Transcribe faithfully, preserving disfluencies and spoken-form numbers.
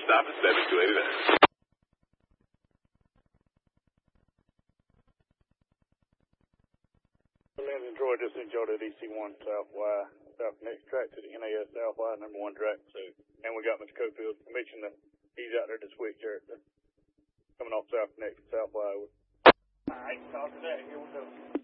stop at seven two eighty-nine. Lincoln Troy just sent y'all to D C one South Y, South next track to the N A S South Y, number one track. So, and we got Mister Cofield. I mentioned that he's out there this week, Jared, coming off South next South Y. All right, talk to that. Here we go.